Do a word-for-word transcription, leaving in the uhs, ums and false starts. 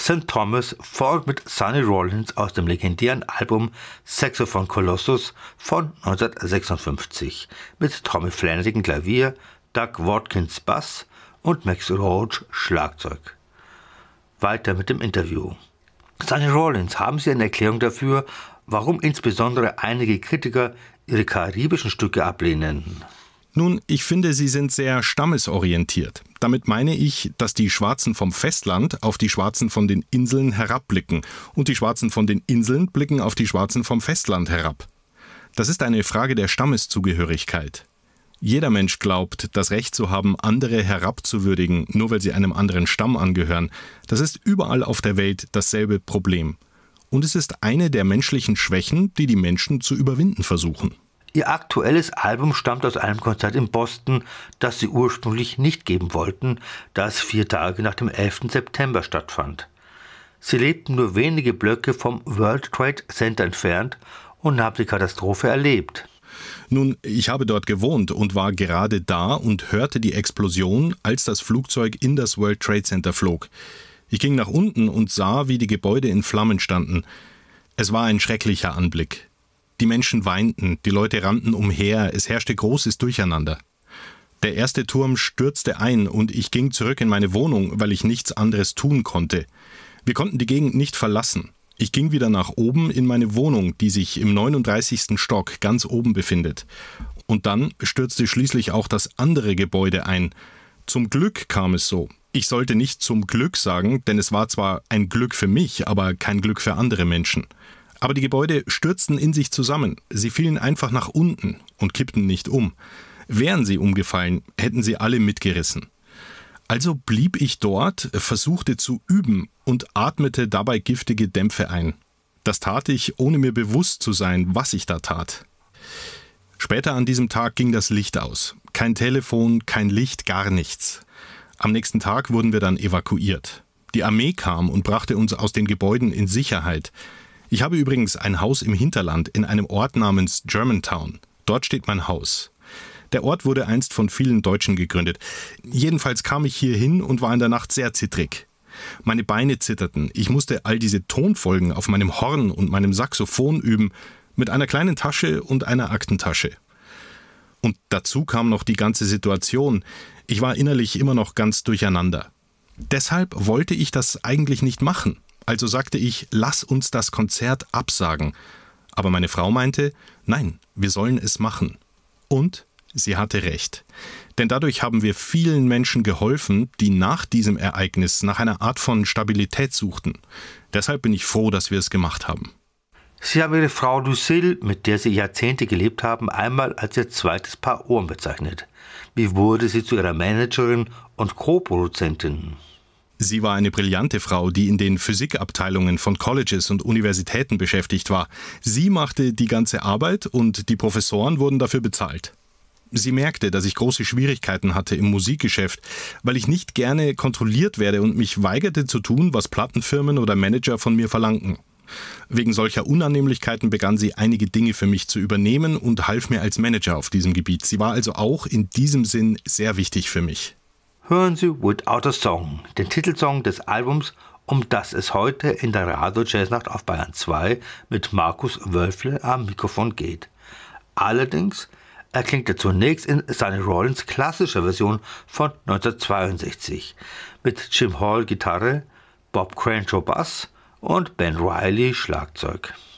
Sankt Thomas folgt mit Sonny Rollins aus dem legendären Album Saxophone Colossus von neunzehnhundertsechsundfünfzig mit Tommy Flanagan Klavier, Doug Watkins Bass und Max Roach Schlagzeug. Weiter mit dem Interview. Sonny Rollins, haben Sie eine Erklärung dafür, warum insbesondere einige Kritiker Ihre karibischen Stücke ablehnen? Nun, ich finde, sie sind sehr stammesorientiert. Damit meine ich, dass die Schwarzen vom Festland auf die Schwarzen von den Inseln herabblicken und die Schwarzen von den Inseln blicken auf die Schwarzen vom Festland herab. Das ist eine Frage der Stammeszugehörigkeit. Jeder Mensch glaubt, das Recht zu haben, andere herabzuwürdigen, nur weil sie einem anderen Stamm angehören. Das ist überall auf der Welt dasselbe Problem. Und es ist eine der menschlichen Schwächen, die die Menschen zu überwinden versuchen. Ihr aktuelles Album stammt aus einem Konzert in Boston, das Sie ursprünglich nicht geben wollten, da es vier Tage nach dem elften September stattfand. Sie lebten nur wenige Blöcke vom World Trade Center entfernt und haben die Katastrophe erlebt. Nun, ich habe dort gewohnt und war gerade da und hörte die Explosion, als das Flugzeug in das World Trade Center flog. Ich ging nach unten und sah, wie die Gebäude in Flammen standen. Es war ein schrecklicher Anblick. Die Menschen weinten, die Leute rannten umher, es herrschte großes Durcheinander. Der erste Turm stürzte ein und ich ging zurück in meine Wohnung, weil ich nichts anderes tun konnte. Wir konnten die Gegend nicht verlassen. Ich ging wieder nach oben in meine Wohnung, die sich im neununddreißigsten Stock ganz oben befindet. Und dann stürzte schließlich auch das andere Gebäude ein. Zum Glück kam es so. Ich sollte nicht zum Glück sagen, denn es war zwar ein Glück für mich, aber kein Glück für andere Menschen. Aber die Gebäude stürzten in sich zusammen. Sie fielen einfach nach unten und kippten nicht um. Wären sie umgefallen, hätten sie alle mitgerissen. Also blieb ich dort, versuchte zu üben und atmete dabei giftige Dämpfe ein. Das tat ich, ohne mir bewusst zu sein, was ich da tat. Später an diesem Tag ging das Licht aus. Kein Telefon, kein Licht, gar nichts. Am nächsten Tag wurden wir dann evakuiert. Die Armee kam und brachte uns aus den Gebäuden in Sicherheit. Ich habe übrigens ein Haus im Hinterland in einem Ort namens Germantown. Dort steht mein Haus. Der Ort wurde einst von vielen Deutschen gegründet. Jedenfalls kam ich hier hin und war in der Nacht sehr zittrig. Meine Beine zitterten. Ich musste all diese Tonfolgen auf meinem Horn und meinem Saxophon üben, mit einer kleinen Tasche und einer Aktentasche. Und dazu kam noch die ganze Situation. Ich war innerlich immer noch ganz durcheinander. Deshalb wollte ich das eigentlich nicht machen. Also sagte ich, lass uns das Konzert absagen. Aber meine Frau meinte, nein, wir sollen es machen. Und sie hatte recht. Denn dadurch haben wir vielen Menschen geholfen, die nach diesem Ereignis nach einer Art von Stabilität suchten. Deshalb bin ich froh, dass wir es gemacht haben. Sie haben Ihre Frau Lucille, mit der Sie Jahrzehnte gelebt haben, einmal als Ihr zweites Paar Ohren bezeichnet. Wie wurde sie zu Ihrer Managerin und Co-Produzentin? Sie war eine brillante Frau, die in den Physikabteilungen von Colleges und Universitäten beschäftigt war. Sie machte die ganze Arbeit und die Professoren wurden dafür bezahlt. Sie merkte, dass ich große Schwierigkeiten hatte im Musikgeschäft, weil ich nicht gerne kontrolliert werde und mich weigerte zu tun, was Plattenfirmen oder Manager von mir verlangten. Wegen solcher Unannehmlichkeiten begann sie einige Dinge für mich zu übernehmen und half mir als Manager auf diesem Gebiet. Sie war also auch in diesem Sinn sehr wichtig für mich. Hören Sie Without a Song, den Titelsong des Albums, um das es heute in der Radio-Jazznacht auf Bayern zwei mit Markus Wölfle am Mikrofon geht. Allerdings erklingt er zunächst in Sonny Rollins klassischer Version von neunzehnhundertzweiundsechzig mit Jim Hall Gitarre, Bob Cranshaw Bass und Ben Riley Schlagzeug.